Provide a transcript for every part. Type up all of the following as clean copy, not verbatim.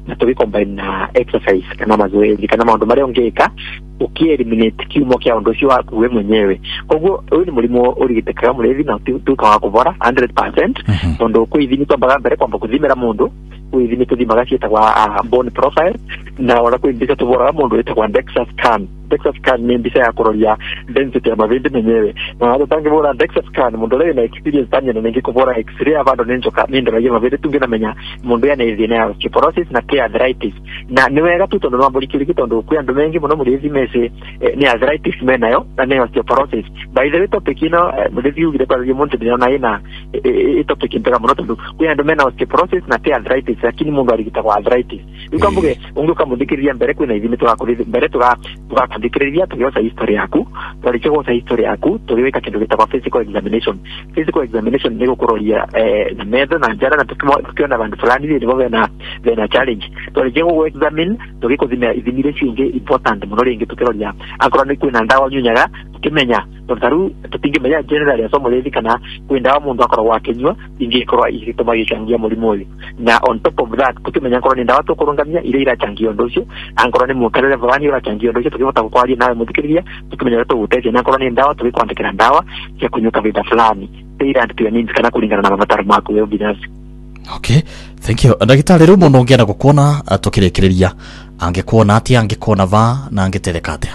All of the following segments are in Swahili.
na tugicombine na exercise kana mazoezi kana maundu maria ungeka ukieliminate kiumo kia undu cio waku we mwenyewe. Koguo uyu ni murimo urigitekaga murethi na tukaga kuvora 100%. Tondu kuithini twambaga mbere kwamba kuthimira mundu, kuithini tuthimaga cietagwa bone profile, na ona kuithini tuvora mundu wetagwa DEXA scan. DEXA scan ni mbica ya kuroria density ya mavindi menyewe. Na watu tangi vora DEXA scan mundu rege na experience tanya na ningi kuvora x-ray avando ninjoka nindoragia mavindi tungina menya mundu yana ithina ya osteoporosis na kia arthritis. Na ni wega tu tondu nwamburi kirigi tondu kwi andu mengi muno murethi mece ni arthritis menayo na ni osteoporosis. By the way topic ino murethi ugire kwa mundu ndina ina topic intega muno tondu kwi andu mena osteoporosis na kia arthritis, lakini mundu arigitagwa arthritis. Ukambuge unguka mudikiriria mbere kwina ithimi twakurithi mbere tukakandikiriria tugiosa history yaku, twalichogosa history yaku, tugiweka kindu gitagwa physical examination. Physical examination ni gukuroria na metho na njara na tukiona bandu fulani ni bo na challenge. Twalichogo examine tugikuthimira ithimire ciingi important muno ringi tukiroria akorwo ni kwina ndawa nyunyaga tukimenya tondu tutingimenya generally asomo lethi kana kwindawa mundu akorwo wakenywa ingikorwa igituma gichangia murimu uyu. Na on top of that tukimenya akorwo ni ndawa tukurungamia ile irachangia undu ucio, akorwo ni mukarere fulani urachangia undu ucio tukivota gukwaria nawe muthikiriria tukimenya tuguteithia, na akorwo ni ndawa tugikwandikira ndawa cia kunyuka vida fulani ira ndio nini kana kulingana na mabataro maku wewe binafsi. Okay, thank you. Ndagitari ru mundu ngienda gukuona tukirikiria angekuona ati angekuona va na angetereka atia?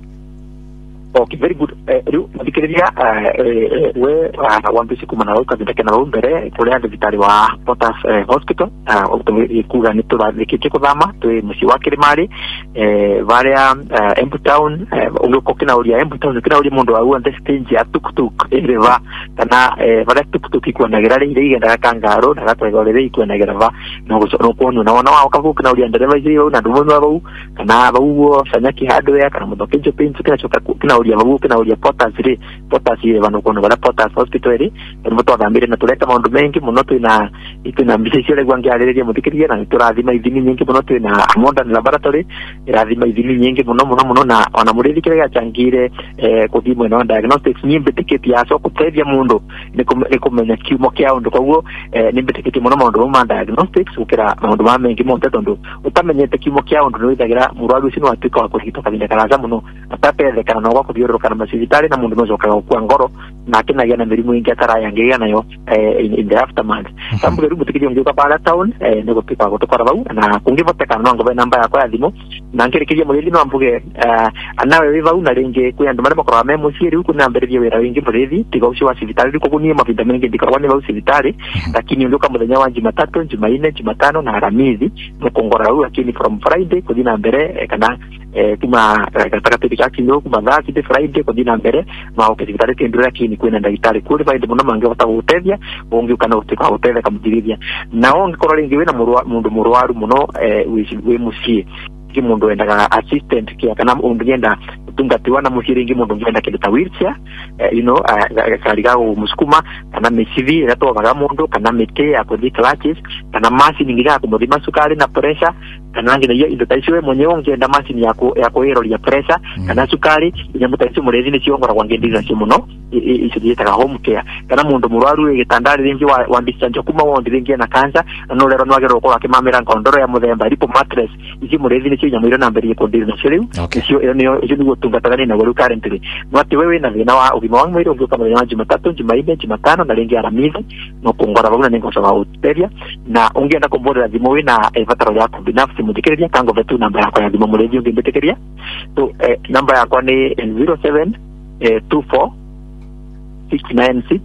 Okay, very good. Ndikiriria we wambisi kumana uka ndakena mbere kuri ndagitari wa Potas Hospital kuga ni turathikite kuthama twi muci wa Kirimari varia Embu Town unguko kina uria Embu Town kina uria mundu wa stage ya tuktuk river kana varia tuktuk ikwanagera ri igenda kangaro na gatwegorere ikwanagera va no kuona na wa kavuka na uria ndereva ijio na ndumu wao kana bauo sanyaki hardware kana mudokejo paint kina choka kina uria babu kina uria Potas ri vano kono vala Potas Hospital ri muto thambire na tuleta maundu mengi muno twina mbica cio regwa ngiaririria muthikiria na turathima ithimi nyingi muno twina modern laboratory irathima ithimi nyingi muno na ona murethi kire gachangire kuthimwe na diagnostics nyimbitikiti ya so kuteithia mundu ni kumenya kiumo kia undu. Koguo nimbitikiti muno maundu ma diagnostics ukira maundu ma mengi monte tondu utamenyete kiumo kia undu no ithagira murwaru ucio no atuika wa kurigitwo kavinda karaza muno atapethekana no gukuthiururuka na macibitari na mundu no cokaga gukua ngoro na akinagia na mirimu ingi atarayangiria nayo in the aftermath. Tambu ru mutikiri ngiuka para town ni gupika gutukora bau na kungivotekana no ngobe namba yakwa ya thimu na ngirikiria murethi no ambuge anawe wi bau na ringi kwi andu maria makorwa me muciiri uku na mberirie wira wingi murethi tiga ucio wa cibitari ri kugunie mavinda mengi ndikorwa ni bau cibitari, lakini nduka muthenya wa Jumatatu, Jumaine, Jumatano na Alhamisi mukongora ru akini from Friday kuthina mbere kana kuma katakati kakino kuma thati de Friday kuthina mbere ma ukithibitari kindu lakini kwina ndagitari kuri faida muno mangehota gutethia ungi kana utika gutethia kamujirithia na ongi korwo ringi wina mundu murwaru muno wi mucie ki mundu endaga assistant kia kana mundu ngenda tungatiwa na mushiringi mundu ngenda kideta wheelchair kariga musukuma kana mesivi ira tovaga mundu kana mete akuthi clutches kana machine ngiga kumuthima sukari na pressure kana ngina iyo indo taiciwe mwenyewe ngenda machine yako iroria pressure kana sukari nyamu taici murethi ni ciongora kwa ngendiza cio muno icio yetaga home care kana mundu murwaru igitandari ringi wa distance kuma wondi ringi na cancer no lero no agero ko akimamira ngondoro ya muthemba lipo mattress ici murethi ni cio nyamu ira nambere ikondi na cio riu icio ni gutungataga na guru currently no ati wewe na thina wa ugima wa mwiri ungiuka muthenya wa Jumatatu, Jumaine, Jumatano na ringi Alhamisi no kungora baguna ningo sawa uteria na ungienda kumbora thimu wina ivataro yaku binafsi muthikiriria kango vetu namba yako ya thimu murethi ungimbitikiria so namba yako ni 07 24 696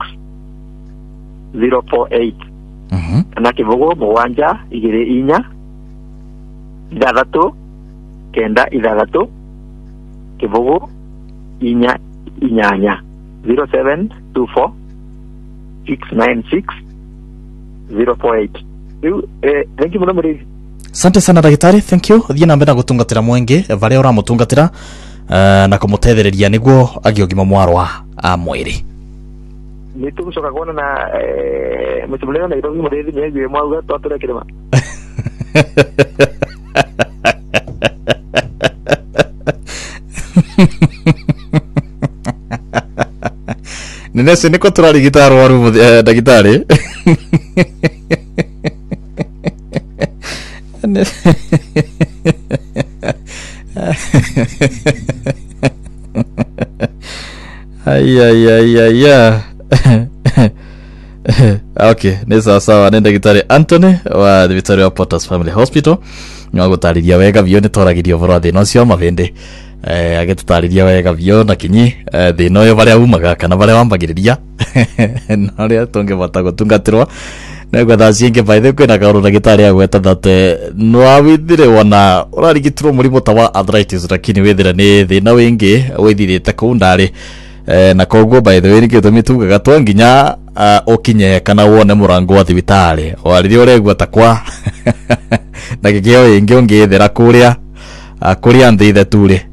048 na kivugo mwanja igire inya ithathatu kenda ithathatu kivugo inya inyanya 0724 696 048. Thank you muno murethi. Asante sana ndagitari, thank you. Thie na mbere gutungatira mwenge varia uramutungatira na kumutethereria niguo agio gima mwarwa mwiri. Ni tugucoka kuona na mutumuleo na irogi murethi ni agire mwauga twatura kirima. Ninese niko turarigita arwaru ndagitari Ay. Okay, ni sawa nenda gitari Anthony wa Victoria Porters Family Hospital no gutariria wega biyo ni toragirio boro thino cio mabende agitutariria wega biyo na kinyi thino yo baria umaga kana baria wambagiriria no ria tunge bata gutungatirwa nego thacinge by the way na kauru na gitari agweta thate no awithire wana urarigitirwo murimo ta wa arthritis lakini withira ni thina wingi withirite ku ndari na koguo by the way ni gitumi tugaga twanginya okinye kana wone murango wa thibitari wariri uregwa takwa na gigeo ingi ungithira kuria nthithe turi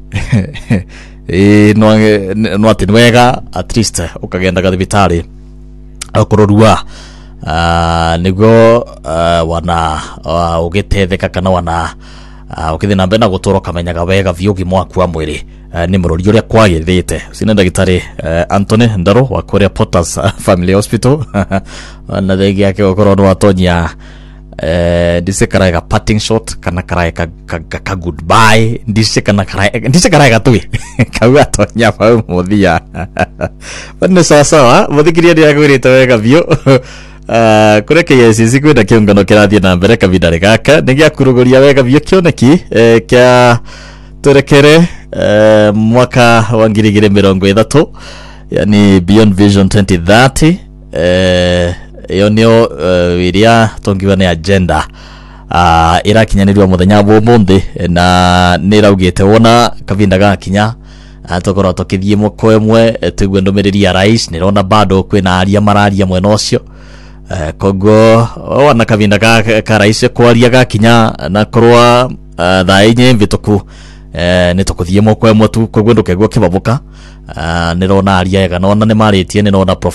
no ati wega at least ukagenda thibitari akurorua nigo wana ugitetheka kana wana ukithina mbena gutoro kamenyaga wega vyugi mwaku wa mwiri ni murori uria kwagithite sina ndagitari Anthony Ndaro wa Korea Porters Family Hospital na thegi yake okoro no atonya ndisekaraga parting shot kana karaga ka goodbye ndisekaraga tui kawa atonya pa muthia bane sawa muthikiria ndia gwirite wega vyo kureke yesi kwenda kiungano kirathie na mbere kavidare gaka nigia kuruguria wega vyo kioneki kya turekere mwaka wa 2030 yani Beyond Vision 2030 iyo nio iria tongiwa ni agenda irakinyanirwa muthenya bo mundi na niraugite wona kavinda gakinya atokoro tokithie mwako emwe tegwe ndomereri ya rais nirona bado kwina aria mararia mwena ucio kogo wana kavinda ka rais kwaria gakinya na korwa thainye mvituku nitukuthie mwako emwe tu kogo ndukegwa kibabuka nirona aria ega nona ni maritie nirona